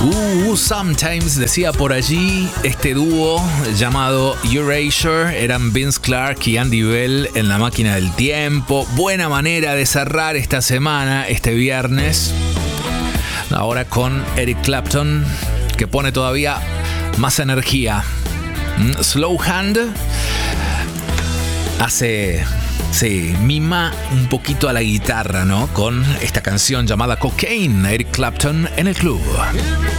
Sometimes, decía por allí este dúo llamado Erasure. Eran Vince Clarke y Andy Bell en la máquina del tiempo. Buena manera de cerrar esta semana, este viernes. Ahora con Eric Clapton, que pone todavía más energía. Slow Hand hace... sí, mima un poquito a la guitarra, ¿no? Con esta canción llamada Cocaine. Eric Clapton en el club.